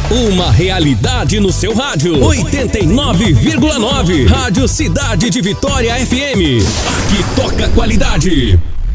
Uma realidade no seu rádio. 89,9. Rádio Cidade de Vitória FM. Aqui toca qualidade.